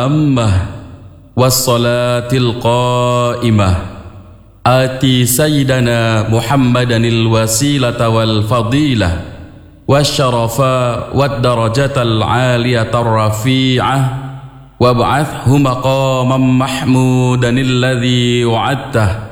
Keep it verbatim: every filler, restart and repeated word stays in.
التامة والصلاة القائمة آتي سيدنا محمدا الوسيلة والفضيلة والشرف والدرجة العالية الرفيعة وابعثه مقاما محمودا الذي وعدته